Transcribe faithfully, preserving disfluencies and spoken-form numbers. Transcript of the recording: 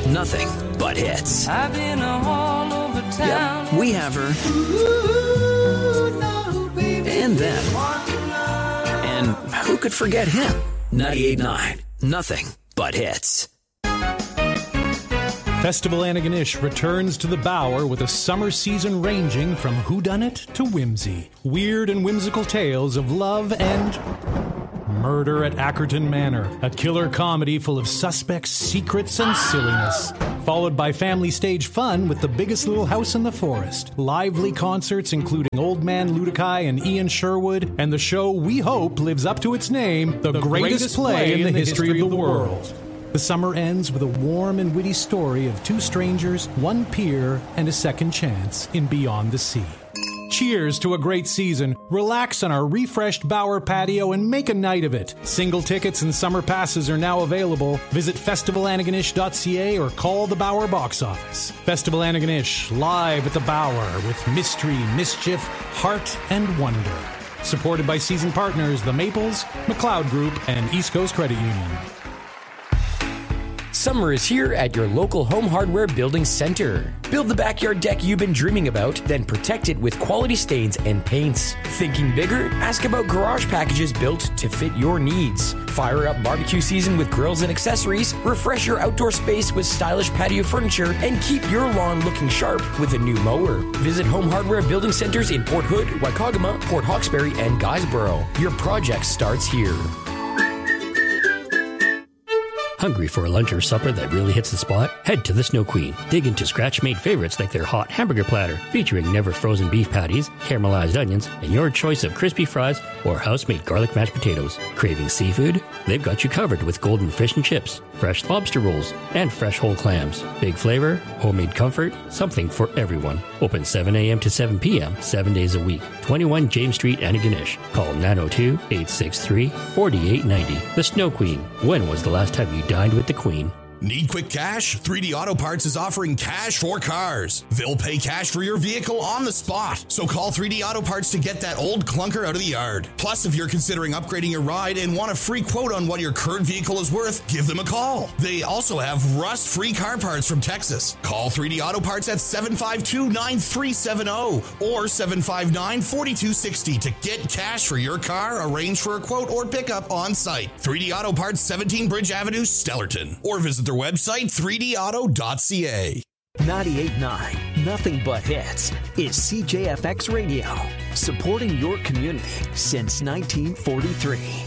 nothing but hits. I've been all over town. Yep, we have her. Ooh, no, baby. And them. And who could forget him? ninety-eight point nine, nothing but hits. Festival Antigonish returns to the Bower with a summer season ranging from whodunit to whimsy. Weird and whimsical tales of love and murder at Ackerton Manor, a killer comedy full of suspects, secrets, and silliness. Followed by family stage fun with The Biggest Little House in the Forest. Lively concerts including Old Man Ludikai and Ian Sherwood, and the show we hope lives up to its name, the, the greatest, greatest play in the, in the history, history of the world. world. The summer ends with a warm and witty story of two strangers, one peer, and a second chance in Beyond the Sea. Cheers to a great season. Relax on our refreshed Bower patio and make a night of it. Single tickets and summer passes are now available. Visit festival antigonish dot c a or call the Bower box office. Festival Antigonish, live at the Bower with mystery, mischief, heart, and wonder. Supported by season partners The Maples, McLeod Group, and East Coast Credit Union. Summer is here at your local Home Hardware Building Center. Build the backyard deck you've been dreaming about, then protect it with quality stains and paints. Thinking bigger? Ask about garage packages built to fit your needs. Fire up barbecue season with grills and accessories, refresh your outdoor space with stylish patio furniture, and keep your lawn looking sharp with a new mower. Visit Home Hardware Building Centers in Port Hood, Waikagama, Port Hawkesbury, and Guysborough. Your project starts here. Hungry for a lunch or supper that really hits the spot? Head to the Snow Queen. Dig into scratch-made favorites like their hot hamburger platter, featuring never-frozen beef patties, caramelized onions, and your choice of crispy fries or house-made garlic mashed potatoes. Craving seafood? They've got you covered with golden fish and chips, fresh lobster rolls, and fresh whole clams. Big flavor, homemade comfort, something for everyone. Open seven a.m. to seven p.m., seven days a week. twenty-one James Street, Antigonish. Call nine oh two, eight six three, four eight nine oh. The Snow Queen. When was the last time you dined with the Queen? Need quick cash? three D Auto Parts is offering cash for cars. They'll pay cash for your vehicle on the spot. So call three D Auto Parts to get that old clunker out of the yard. Plus, if you're considering upgrading your ride and want a free quote on what your current vehicle is worth, give them a call. They also have rust-free car parts from Texas. Call three D Auto Parts at seven five two, nine three seven zero or seven five nine, four two six zero to get cash for your car, arrange for a quote, or pick up on site. three D Auto Parts, seventeen Bridge Avenue, Stellarton. Or visit their website, three d auto dot c a. ninety-eight point nine, nothing but hits, is C J F X Radio, supporting your community since nineteen forty-three.